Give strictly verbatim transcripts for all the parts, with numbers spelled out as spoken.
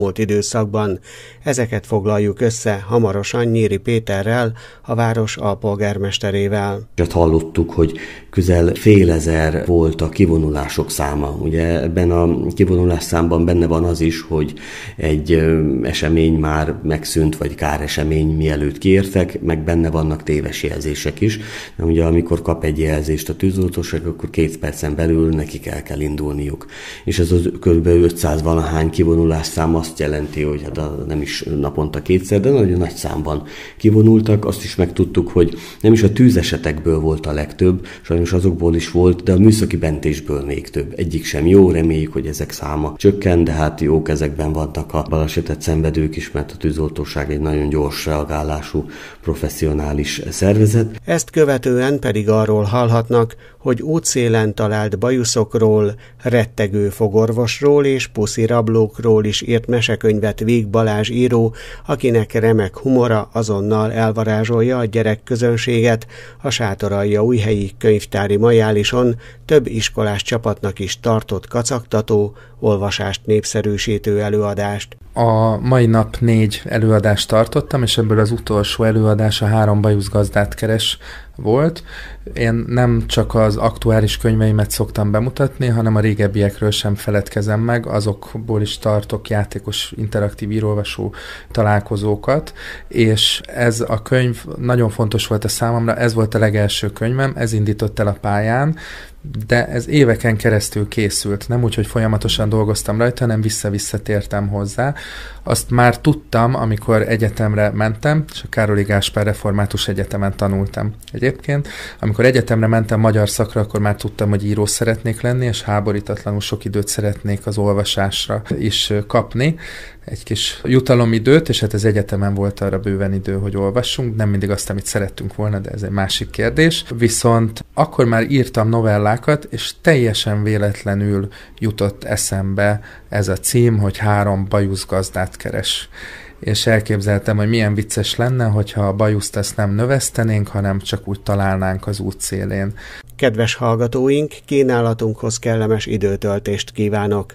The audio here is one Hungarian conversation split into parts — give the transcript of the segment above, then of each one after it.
elmúlt időszakban. Ezeket foglaljuk össze hamarosan Nyíri Péterrel, a város alpolgármesterével. Hallottuk, hogy közel félezer volt a kivonulások száma. Ugye ebben a kivonulás számban benne van az is, hogy egy esemény már megszűnt, vagy káresemény mielőtt kiértek, meg benne vannak téves jelzések is. De ugye amikor kap egy jelzést a tűzoltóság, akkor két percen belül nekik el kell indulniuk. És ez az kb. ötszáz valahány kivonulás szám azt jelenti, hogy hát nem is naponta kétszer, de nagyon nagy számban kivonultak. Azt is megtudtuk, hogy nem is a tűzesetekből volt a legtöbb, sajnos azokból is volt, de a műszaki mentésből még több. Egyik sem jó, reméljük, hogy ezek száma csökken, de hát jó kezekben vannak a balesetet szenvedők is, mert a tűzoltóság egy nagyon gyors reagálású, professzionális szervezet. Ezt követően pedig arról hallhatnak, hogy útszélen talált bajuszokról, rettegő fogorvosról és puszirablókról is írt mesekönyvet Víg Balázs író, akinek remek humora azonnal elvarázsolja a gyerekközönséget. A Sátoraljaújhelyi könyvtári majálison több iskolás csapatnak is tartott kacagtató, olvasást népszerűsítő előadást. A mai nap négy előadást tartottam, és ebből az utolsó előadás a Három bajuszgazdát keres volt. Én nem csak az aktuális könyveimet szoktam bemutatni, hanem a régebbiekről sem feledkezem meg, azokból is tartok játékos, interaktív írólvasó találkozókat, és ez a könyv nagyon fontos volt a számomra, ez volt a legelső könyvem, ez indított el a pályán, de ez éveken keresztül készült, nem úgy, hogy folyamatosan dolgoztam rajta, hanem vissza-visszatértem hozzá. Azt már tudtam, amikor egyetemre mentem, és a Károly Gáspár Református Egyetemen tanultam. Egyébként, amikor egyetemre mentem magyar szakra, akkor már tudtam, hogy író szeretnék lenni, és háborítatlanul sok időt szeretnék az olvasásra is kapni. Egy kis jutalomidőt, és hát az egyetemen volt arra bőven idő, hogy olvassunk, nem mindig azt, amit szerettünk volna, de ez egy másik kérdés. Viszont akkor már írtam novellákat, és teljesen véletlenül jutott eszembe ez a cím, hogy Három bajuszgazdát keres. És elképzeltem, hogy milyen vicces lenne, hogyha a bajuszt ezt nem növesztenénk, hanem csak úgy találnánk az út szélén. Kedves hallgatóink, kínálatunkhoz kellemes időtöltést kívánok!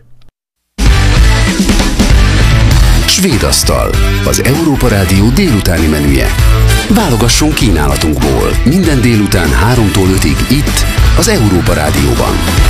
Svédasztal, az Európa Rádió délutáni menüje. Válogasson kínálatunkból minden délután háromtól ötig itt, az Európa Rádióban.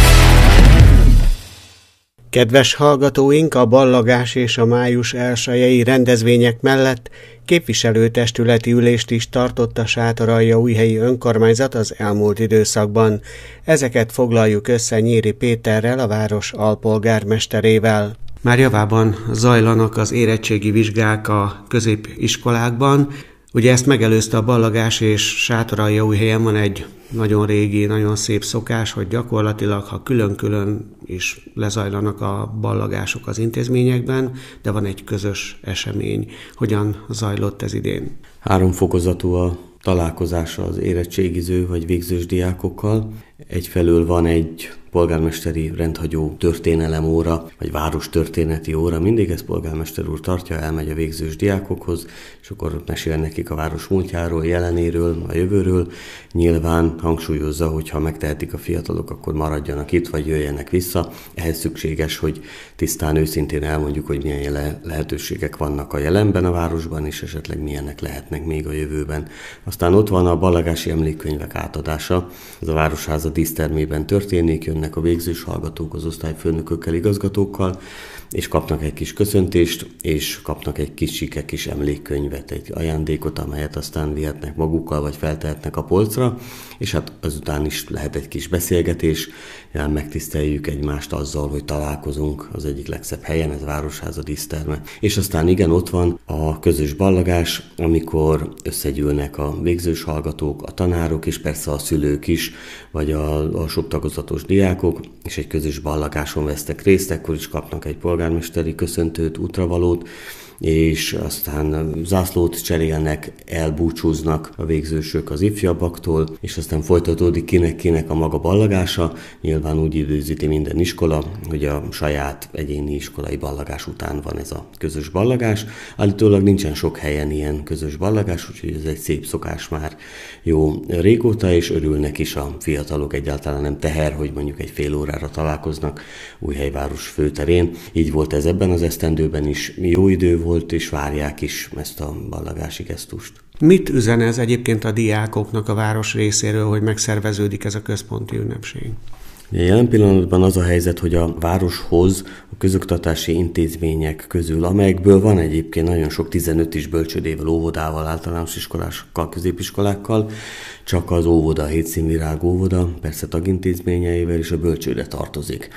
Kedves hallgatóink, a ballagás és a május elsejei rendezvények mellett képviselőtestületi ülést is tartott a Sátoraljaújhelyi önkormányzat az elmúlt időszakban. Ezeket foglaljuk össze Nyíri Péterrel, a város alpolgármesterével. Már javában zajlanak az érettségi vizsgák a középiskolákban. Ugye ezt megelőzte a ballagás, és Sátoraljaújhelyen van egy nagyon régi, nagyon szép szokás, hogy gyakorlatilag, ha külön-külön is lezajlanak a ballagások az intézményekben, de van egy közös esemény. Hogyan zajlott ez idén? Három fokozatú a találkozása az érettségiző vagy végzős diákokkal. Egyfelől van egy polgármesteri rendhagyó történelemóra, vagy várostörténeti óra, mindig ezt polgármester úr tartja, elmegy a végzős diákokhoz, és akkor mesél nekik a város múltjáról, jelenéről, a jövőről. Nyilván hangsúlyozza, hogy ha megtehetik a fiatalok, akkor maradjanak itt, vagy jöjjenek vissza. Ehhez szükséges, hogy tisztán, őszintén elmondjuk, hogy milyen lehetőségek vannak a jelenben a városban, és esetleg milyenek lehetnek még a jövőben. Aztán ott van a ballagási emlékkönyvek átadása. Ez a Városháza dísztermében történik, jönnek a végzős hallgatók az osztályfőnökökkel, igazgatókkal, és kapnak egy kis köszöntést, és kapnak egy kis csike kis emlékkönyvet, egy ajándékot, amelyet aztán vihetnek magukkal, vagy feltehetnek a polcra, és hát azután is lehet egy kis beszélgetés, megtiszteljük egymást azzal, hogy találkozunk az egyik legszebb helyen, ez Városháza díszterme. És aztán igen, ott van a közös ballagás, amikor összegyűlnek a végzős hallgatók, a tanárok, és persze a szülők is, vagy a alsóbb tagozatos diákok, és egy közös ballagáson vesztek részt, akkor is kapnak egy polgármesteri köszöntőt, útravalót, és aztán zászlót cserélnek, elbúcsúznak a végzősök az ifjabbaktól, és aztán folytatódik kinek-kinek a maga ballagása. Nyilván úgy időzíti minden iskola, hogy a saját egyéni iskolai ballagás után van ez a közös ballagás. Állítólag nincsen sok helyen ilyen közös ballagás, úgyhogy ez egy szép szokás már jó régóta, és örülnek is a fiatalok, egyáltalán nem teher, hogy mondjuk egy fél órára találkoznak Újhelyváros főterén. Így volt ez ebben az esztendőben is, jó idő volt, és várják is ezt a ballagási gesztust. Mit üzen ez egyébként a diákoknak a város részéről, hogy megszerveződik ez a központi ünnepség? Jelen pillanatban az a helyzet, hogy a városhoz a közoktatási intézmények közül, amelyekből van egyébként nagyon sok, tizenöt is bölcsődével, óvodával, általános iskolákkal, középiskolákkal, csak az óvoda, a Hétszínvirág óvoda, persze tagintézményeivel és a bölcsőde tartozik.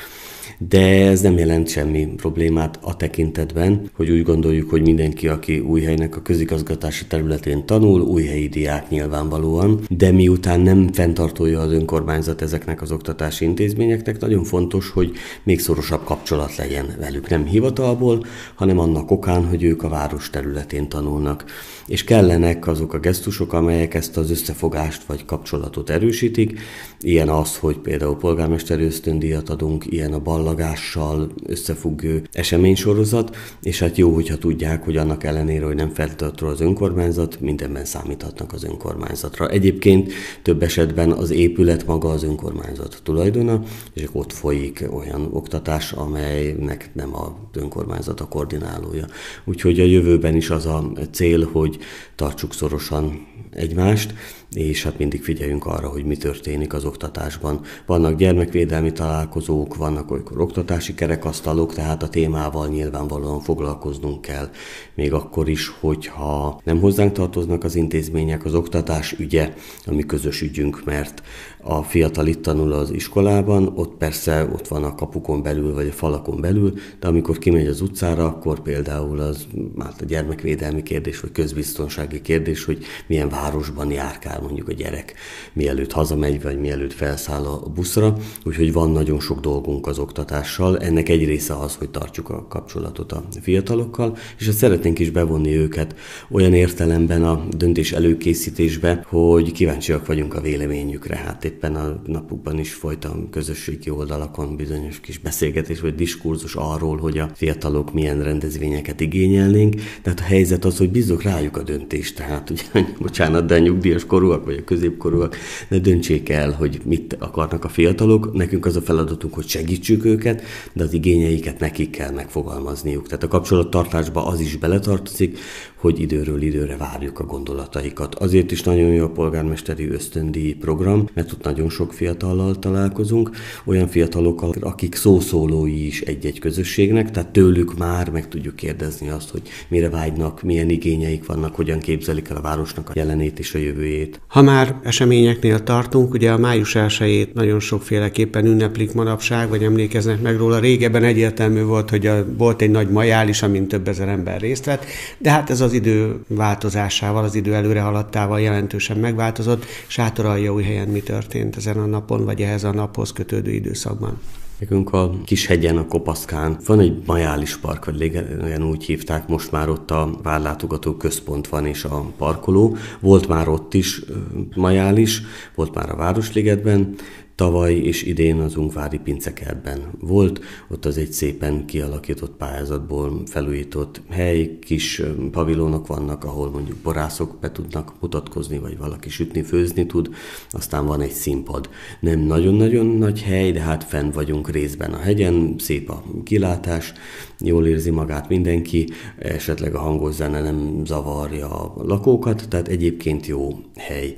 De ez nem jelent semmi problémát a tekintetben, hogy úgy gondoljuk, hogy mindenki, aki Újhelynek a közigazgatási területén tanul, újhelyi diák nyilvánvalóan, de miután nem fenntartója az önkormányzat ezeknek az oktatási intézményeknek, nagyon fontos, hogy még szorosabb kapcsolat legyen velük. Nem hivatalból, hanem annak okán, hogy ők a város területén tanulnak. És kellenek azok a gesztusok, amelyek ezt az összefogást vagy kapcsolatot erősítik. Ilyen az, hogy például polgármesteri ösztöndíjat adunk, ilyen a ballagással összefüggő eseménysorozat, és hát jó, hogyha tudják, hogy annak ellenére, hogy nem feltétlenül az önkormányzat, mindenben számíthatnak az önkormányzatra. Egyébként több esetben az épület maga az önkormányzat tulajdona, és ott folyik olyan oktatás, amelynek nem az önkormányzat a koordinálója. Úgyhogy a jövőben is az a cél, hogy tartsuk szorosan egymást, és hát mindig figyeljünk arra, hogy mi történik az oktatásban. Vannak gyermekvédelmi találkozók, vannak olykor oktatási kerekasztalok, tehát a témával nyilvánvalóan foglalkoznunk kell. Még akkor is, hogyha nem hozzánk tartoznak az intézmények, az oktatás ügye, ami közös ügyünk, mert a fiatal itt tanul az iskolában, ott persze ott van a kapukon belül, vagy a falakon belül, de amikor kimegy az utcára, akkor például az hát a gyermekvédelmi kérdés, vagy közbiztonsági kérdés, hogy milyen városban járkál mondjuk a gyerek, mielőtt hazamegy, vagy mielőtt felszáll a buszra. Úgyhogy van nagyon sok dolgunk az oktatással. Ennek egy része az, hogy tartsuk a kapcsolatot a fiatalokkal, és azt szeretnénk is bevonni őket olyan értelemben a döntés előkészítésbe, hogy kíváncsiak vagyunk a véleményükre. Hát éppen a napokban is folytam közösségi oldalakon bizonyos kis beszélgetés vagy diskurzus arról, hogy a fiatalok milyen rendezvényeket igényelnénk. Tehát a helyzet az, hogy bízok rájuk a döntést. Tehát ugye, bocsánat, de a nyugdíjas korúak vagy a középkorúak, ne döntsék el, hogy mit akarnak a fiatalok. Nekünk az a feladatunk, hogy segítsük őket, de az igényeiket nekik kell megfogalmazniuk. Tehát a kapcsolattartásba az is beletartozik, hogy időről időre várjuk a gondolataikat. Azért is nagyon jó a polgármesteri ösztöndíj program, mert ott nagyon sok fiatallal találkozunk, olyan fiatalokkal, akik szószólói is egy-egy közösségnek, tehát tőlük már meg tudjuk kérdezni azt, hogy mire vágynak, milyen igényeik vannak, hogyan képzelik el a városnak a jelenét és a jövőjét. Ha már eseményeknél tartunk, ugye a május elsejét nagyon sokféleképpen ünneplik manapság, vagy emlékeznek meg róla. Régebben egyértelmű volt, hogy a, volt egy nagy majális, amin több ezer ember részt vett, de hát ez az idő változásával, az idő előre haladtával jelentősen megváltozott. Sátoraljaújhelyen mi történt ezen a napon, vagy ehhez a naphoz kötődő időszakban? Nekünk a Kishegyen, a Kopaszkán van egy majális park, vagy régen úgy hívták, most már ott a várlátogató központ van és a parkoló. Volt már ott is majális, volt már a Városligetben, tavaly és idén az Ungvári Pincekertben volt, ott az egy szépen kialakított pályázatból felújított hely, kis pavilonok vannak, ahol mondjuk borászok be tudnak mutatkozni, vagy valaki sütni, főzni tud, aztán van egy színpad. Nem nagyon-nagyon nagy hely, de hát fenn vagyunk részben a hegyen, szép a kilátás, jól érzi magát mindenki, esetleg a hangos zene nem zavarja a lakókat, tehát egyébként jó hely.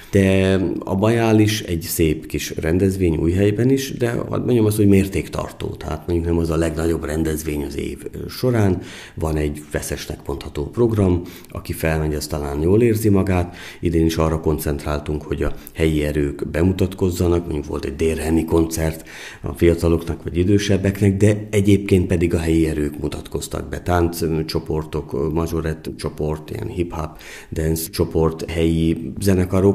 De a majális egy szép kis rendezvény Újhelyben is, de mondjam azt, hogy mértéktartó. Tehát mondjuk nem az a legnagyobb rendezvény az év során. Van egy feszesnek mondható program, aki felmegy, az talán jól érzi magát. Idén is arra koncentráltunk, hogy a helyi erők bemutatkozzanak. Mondjuk volt egy délreni koncert a fiataloknak vagy idősebbeknek, de egyébként pedig a helyi erők mutatkoztak be. Tánccsoportok, majorett csoport, ilyen hip-hop, dance csoport, helyi zenekarok.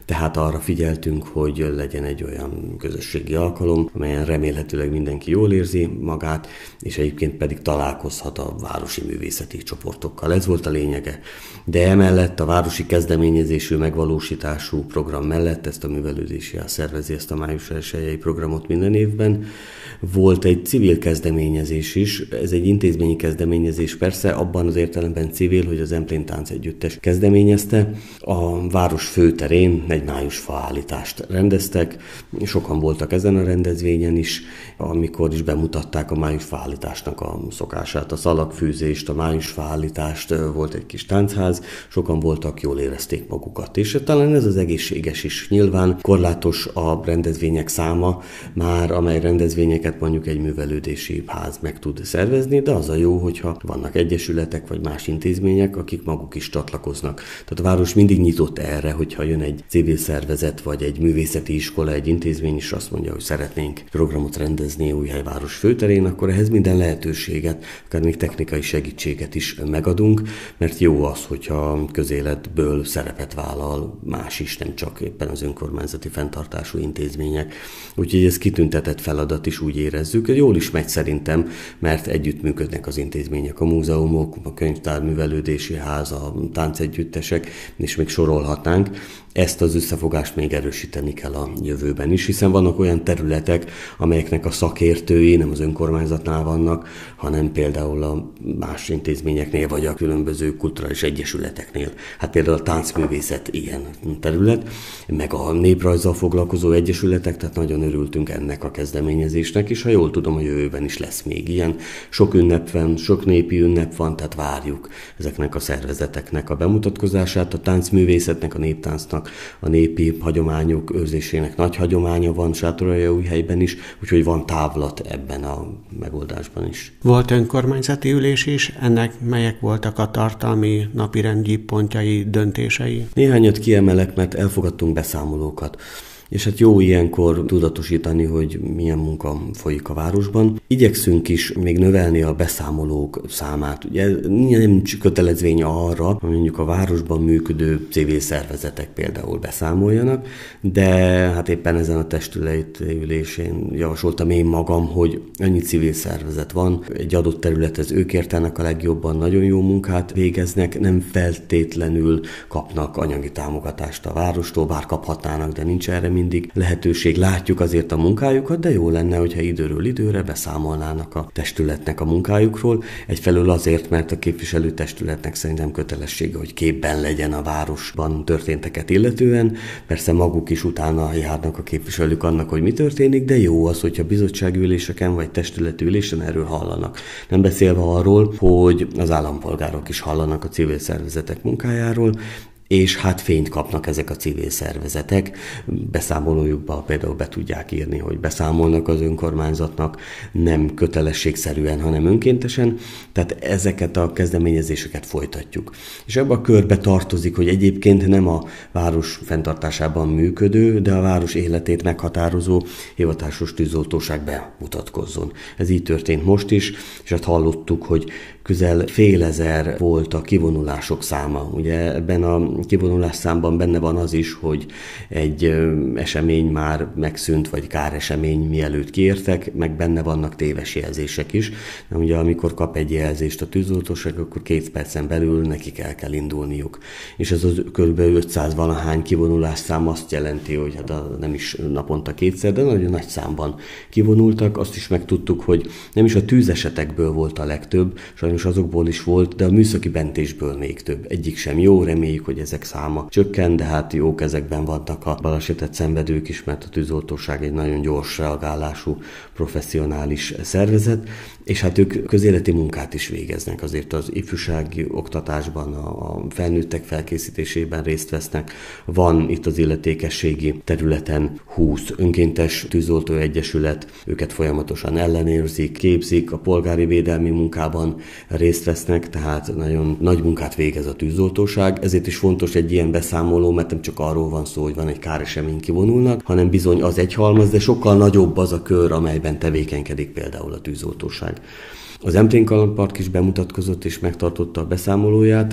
tehát arra figyeltünk, hogy legyen egy olyan közösségi alkalom, amelyen remélhetőleg mindenki jól érzi magát, és egyébként pedig találkozhat a városi művészeti csoportokkal. Ez volt a lényege. De emellett a városi kezdeményezésű megvalósítású program mellett, ezt a művelődési ház szervezi, ezt a május elsejei programot minden évben, volt egy civil kezdeményezés is. Ez egy intézményi kezdeményezés persze, abban az értelemben civil, hogy az Emplén Táncegyüttes kezdeményezte. A város főterén egy májusfa állítást rendeztek. Sokan voltak ezen a rendezvényen is, amikor is bemutatták a májusfa állításnak a szokását, a szalagfűzést, a májusfa állítást, volt egy kis táncház, sokan voltak, jól érezték magukat. És talán ez az egészséges is. Nyilván korlátos a rendezvények száma, már amely rendezvényeket mondjuk egy művelődési ház meg tud szervezni, de az a jó, hogyha vannak egyesületek vagy más intézmények, akik maguk is csatlakoznak. Tehát a város mindig nyitott erre, hogyha jön egy civil szervezet vagy egy művészeti iskola, egy intézmény is azt mondja, hogy szeretnénk programot rendezni Újhelyváros főterén, akkor ehhez minden lehetőséget, akár még technikai segítséget is megadunk, mert jó az, hogyha közéletből szerepet vállal más is, nem csak éppen az önkormányzati fenntartású intézmények. Úgyhogy ez kitüntetett feladat is, úgy érezzük. Jól is megy szerintem, mert együttműködnek az intézmények, a múzeumok, a könyvtár, művelődési ház, a táncegyüttesek, és még sorolhatnánk. Ezt az összefogást még erősíteni kell a jövőben is, hiszen vannak olyan területek, amelyeknek a szakértői nem az önkormányzatnál vannak, hanem például a más intézményeknél, vagy a különböző kulturális egyesületeknél. Hát például a táncművészet ilyen terület, meg a néprajzzal foglalkozó egyesületek, tehát nagyon örültünk ennek a kezdeményezésnek, és ha jól tudom, a jövőben is lesz még ilyen. Sok ünnep van, sok népi ünnep van, tehát várjuk ezeknek a szervezeteknek a bemutatkozását, a táncművészetnek, a néptáncnak, a népi hagyományok őrzésének nagy hagyománya van Sátoraljaújhelyben is, úgyhogy van távlat ebben a megoldásban is. Volt önkormányzati ülés is, ennek melyek voltak a tartalmi, napirendi pontjai, döntései? Néhányat kiemelek, mert elfogadtunk beszámolókat. És hát jó ilyenkor tudatosítani, hogy milyen munka folyik a városban. Igyekszünk is még növelni a beszámolók számát. Ugye nem kötelezvény arra, hogy mondjuk a városban működő civil szervezetek például beszámoljanak, de hát éppen ezen a testületi ülésén javasoltam én magam, hogy annyi civil szervezet van, egy adott területhez ők értenek a legjobban, nagyon jó munkát végeznek, nem feltétlenül kapnak anyagi támogatást a várostól, bár kaphatnának, de nincs erre mindig lehetőség. Látjuk azért a munkájukat, de jó lenne, hogyha időről időre beszámolnának a testületnek a munkájukról. Egyfelől azért, mert a képviselőtestületnek szerintem kötelessége, hogy képben legyen a városban történteket illetően. Persze maguk is utána járnak a képviselők annak, hogy mi történik, de jó az, hogyha bizottságüléseken vagy testületi ülésen erről hallanak. Nem beszélve arról, hogy az állampolgárok is hallanak a civil szervezetek munkájáról, és hát fényt kapnak ezek a civil szervezetek. Beszámolójukba például be tudják írni, hogy beszámolnak az önkormányzatnak, nem kötelességszerűen, hanem önkéntesen. Tehát ezeket a kezdeményezéseket folytatjuk. És ebbe a körbe tartozik, hogy egyébként nem a város fenntartásában működő, de a város életét meghatározó hivatásos tűzoltóság bemutatkozzon. Ez így történt most is, és hát hallottuk, hogy közel fél ezer volt a kivonulások száma. Ugye ebben a kivonulás számban benne van az is, hogy egy esemény már megszűnt, vagy káresemény mielőtt kiértek, meg benne vannak téves jelzések is. De ugye amikor kap egy jelzést a tűzoltóság, akkor két percen belül nekik el kell indulniuk. És ez az kb. ötszáz valahány kivonulás szám azt jelenti, hogy hát a, nem is naponta kétszer, de nagyon nagy számban kivonultak. Azt is megtudtuk, hogy nem is a tűzesetekből volt a legtöbb, sajnos azokból is volt, de a műszaki bentésből még több. Egyik sem jó, reméljük, hogy ezek száma csökken, de hát jó kezekben vannak a balesetet szenvedők is, mert a tűzoltóság egy nagyon gyors reagálású, professzionális szervezet, és hát ők közéleti munkát is végeznek, azért az ifjúsági oktatásban, a felnőttek felkészítésében részt vesznek. Van itt az illetékességi területen húsz önkéntes tűzoltó egyesület, őket folyamatosan ellenőrzik, képzik, a polgári védelmi munkában részt vesznek, tehát nagyon nagy munkát végez a tűzoltóság. Ezért is fontos egy ilyen beszámoló, mert nem csak arról van szó, hogy van egy káresemény, kivonulnak, hanem bizony az egy halmaz, de sokkal nagyobb az a kör, amelyben tevékenykedik például a tűzoltóság. Az Emplén Kalandpark is bemutatkozott és megtartotta a beszámolóját.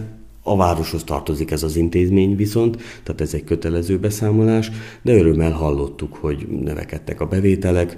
A városhoz tartozik ez az intézmény viszont, tehát ez egy kötelező beszámolás, de örömmel hallottuk, hogy növekedtek a bevételek,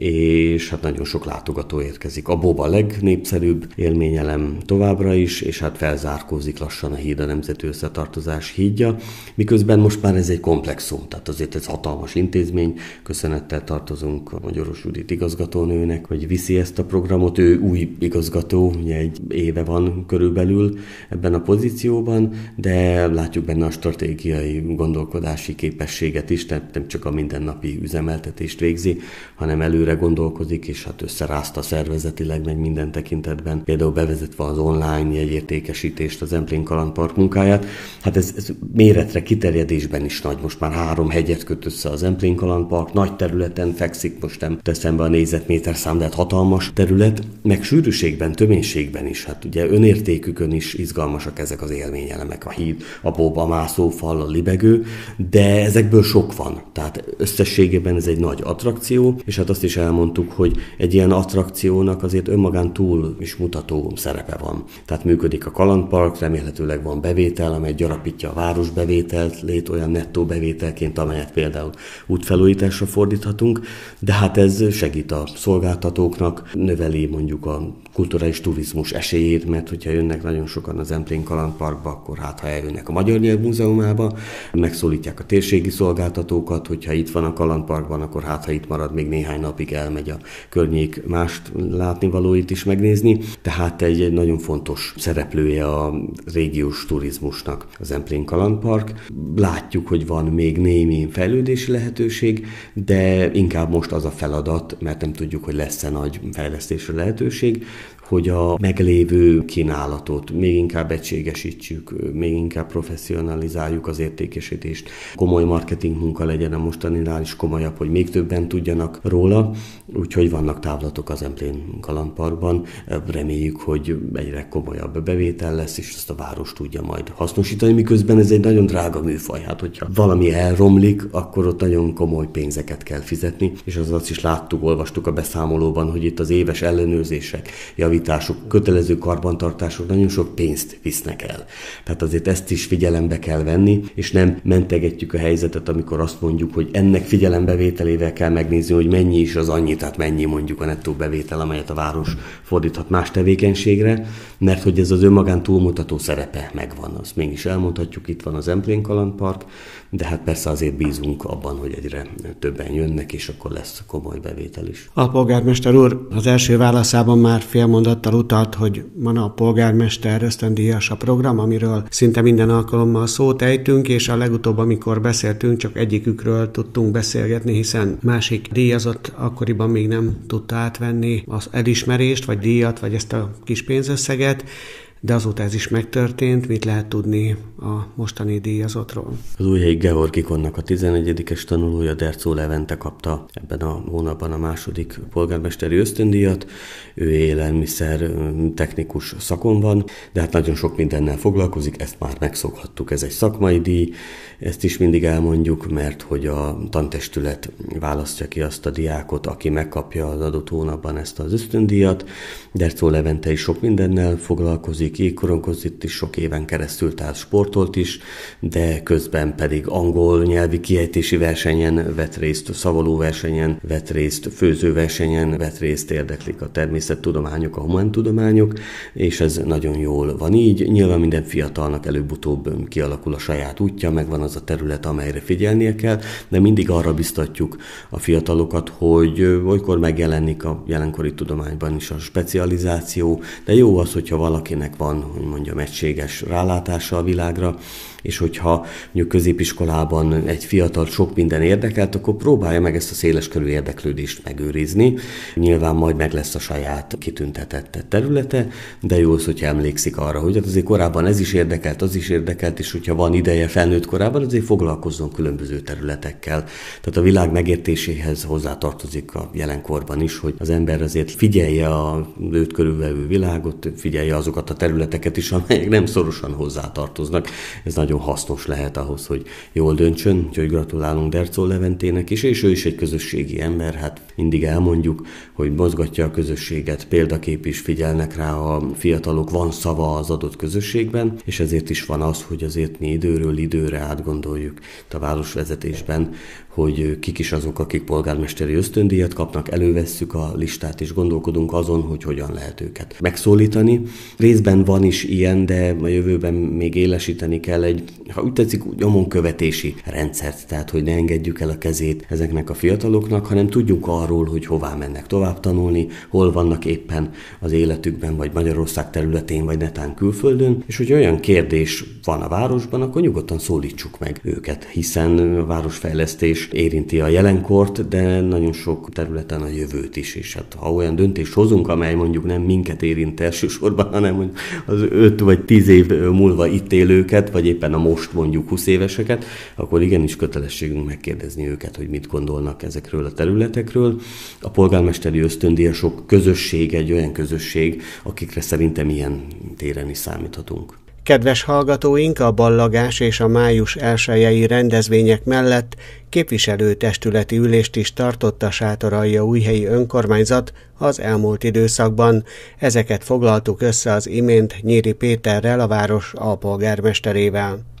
és hát nagyon sok látogató érkezik. A Bob a legnépszerűbb élményelem továbbra is, és hát felzárkózik lassan a híd, a Nemzeti Összetartozás hídja, miközben most már ez egy komplexum, tehát azért ez hatalmas intézmény, köszönettel tartozunk a Magyaros Judit igazgatónőnek, hogy viszi ezt a programot, ő új igazgató, ugye egy éve van körülbelül ebben a pozícióban, de látjuk benne a stratégiai gondolkodási képességet is, tehát nem csak a mindennapi üzemeltetést végzi, hanem előre gondolkozik, és hát összerázta szervezetileg meg minden tekintetben, például bevezetve az online jegyértékesítést, az Zemplén Kalandpark munkáját. Hát ez, ez méretre, kiterjedésben is nagy. Most már három hegyet köt össze az Zemplén Kalandpark, nagy területen fekszik, most nem teszem be a négyzetméter szám, de hát hatalmas terület, meg sűrűségben, töménységben is. Hát ugye önértékükön is izgalmasak ezek az élményelemek, a híd, a Bob, a mászófal, a libegő, de ezekből sok van. Tehát összességében ez egy nagy attrakció, és hát azt is elmondtuk, hogy egy ilyen attrakciónak azért önmagán túl is mutató szerepe van. Tehát működik a kalandpark, remélhetőleg van bevétel, amely gyarapítja a város bevételt, lét olyan nettó bevételként, amelyet például útfelújításra fordíthatunk, de hát ez segít a szolgáltatóknak, növeli mondjuk a kulturális turizmus esélyét, mert hogyha jönnek nagyon sokan az Zemplén Kalandparkba, akkor hát ha eljönnek a Magyar Nyelv Múzeumába, megszólítják a térségi szolgáltatókat, hogyha itt van a kalandparkban, akkor hát ha itt marad még néhány napig, elmegy a környék mást látnivalóit is megnézni. Tehát egy, egy nagyon fontos szereplője a régiós turizmusnak az Zemplén Kalandpark. Látjuk, hogy van még némi fejlődési lehetőség, de inkább most az a feladat, mert nem tudjuk, hogy lesz-e nagy fejlesztésre lehetőség, hogy a meglévő kínálatot még inkább egységesítsük, még inkább professzionalizáljuk az értékesítést. Komoly marketing munka legyen a mostaninál is komolyabb, hogy még többen tudjanak róla, úgyhogy vannak távlatok az Zemplén Kalandparkban. Reméljük, hogy egyre komolyabb bevétel lesz, és ezt a város tudja majd hasznosítani, miközben ez egy nagyon drága műfaj. Hát, hogyha valami elromlik, akkor ott nagyon komoly pénzeket kell fizetni, és az azt is láttuk, olvastuk a beszámolóban, hogy itt az éves ellenőrzések, javítások, kötelező karbantartások nagyon sok pénzt visznek el. Tehát azért ezt is figyelembe kell venni, és nem mentegetjük a helyzetet, amikor azt mondjuk, hogy ennek figyelembevételével kell megnézni, hogy mennyi is az annyi, tehát mennyi mondjuk a nettó bevétel, amelyet a város fordíthat más tevékenységre, mert hogy ez az önmagán túlmutató szerepe megvan. Azt mégis elmondhatjuk, itt van az Zemplén Kalandpark, de hát persze azért bízunk abban, hogy egyre többen jönnek, és akkor lesz komoly bevétel is. A polgármester úr az első válaszában már fél mondattal utalt, hogy van a polgármester ösztöndíjas a program, amiről szinte minden alkalommal szót ejtünk, és a legutóbb, amikor beszéltünk, csak egyikükről tudtunk beszélgetni, hiszen másik díjazott akkoriban még nem tudta átvenni az elismerést, vagy díjat, vagy ezt a kis pénzösszeget, de azóta ez is megtörtént. Mit lehet tudni a mostani díjazottról? Az Újhelyi Georgikonnak a tizenegyedikes tanulója, Derczó Levente kapta ebben a hónapban a második polgármesteri ösztöndíjat. Ő élelmiszer technikus szakon van, de hát nagyon sok mindennel foglalkozik, ezt már megszokhattuk, ez egy szakmai díj, ezt is mindig elmondjuk, mert hogy a tantestület választja ki azt a diákot, aki megkapja az adott hónapban ezt az ösztöndíjat. Derczó Levente is sok mindennel foglalkozik, jégkorongozit is sok éven keresztül, tehát sportolt is, de közben pedig angol nyelvi kiejtési versenyen vett részt, szavaló versenyen vett részt, főzőversenyen vett részt, érdeklik a természettudományok, a humántudományok, és ez nagyon jól van így. Nyilván minden fiatalnak előbb-utóbb kialakul a saját útja, megvan az a terület, amelyre figyelnie kell, de mindig arra biztatjuk a fiatalokat, hogy olykor megjelenik a jelenkori tudományban is a specializáció, de jó az, hogyha valakinek van, hogy mondjam, egységes rálátása a világra, és hogyha mondjuk középiskolában egy fiatal sok minden érdekelt, akkor próbálja meg ezt a széleskörű érdeklődést megőrizni. Nyilván majd meg lesz a saját kitüntetett területe, de jó az, hogyha emlékszik arra, hogy azért korábban ez is érdekelt, az is érdekelt, és hogyha van ideje felnőtt korában, azért foglalkozzon különböző területekkel. Tehát a világ megértéséhez hozzátartozik a jelenkorban is, hogy az ember azért figyelje a őt körülvevő világot, figyelje azokat a területeket is, amelyek nem szorosan hozzátartoznak. Ez nagyon hasznos lehet ahhoz, hogy jól döntsön, úgyhogy gratulálunk Derczol Leventének is, és ő is egy közösségi ember, hát mindig elmondjuk, hogy mozgatja a közösséget, példakép is, figyelnek rá a fiatalok, van szava az adott közösségben, és ezért is van az, hogy azért mi időről időre átgondoljuk a városvezetésben, hogy kik is azok, akik polgármesteri ösztöndíjat kapnak, elővesszük a listát, és gondolkodunk azon, hogy hogyan lehet őket megszólítani. Részben van is ilyen, de a jövőben még élesíteni kell egy, ha úgy tetszik, nyomonkövetési rendszert, tehát hogy ne engedjük el a kezét ezeknek a fiataloknak, hanem tudjunk arról, hogy hová mennek tovább tanulni, hol vannak éppen az életükben, vagy Magyarország területén, vagy netán külföldön, és hogy olyan kérdés van a városban, akkor nyugodtan szólítsuk meg őket, hiszen a városfejlesztés érinti a jelenkort, de nagyon sok területen a jövőt is, és hát ha olyan döntést hozunk, amely mondjuk nem minket érint elsősorban, hanem az öt vagy tíz év múlva itt élőket, vagy éppen a most mondjuk húsz éveseket, akkor igenis kötelességünk megkérdezni őket, hogy mit gondolnak ezekről a területekről. A polgármesteri ösztöndíjasok közösség egy olyan közösség, akikre szerintem ilyen téren is számíthatunk. Kedves hallgatóink, a ballagás és a május elsejei rendezvények mellett képviselőtestületi ülést is tartott a Sátoraljaújhelyi önkormányzat az elmúlt időszakban. Ezeket foglaltuk össze az imént Nyíri Péterrel, a város alpolgármesterével.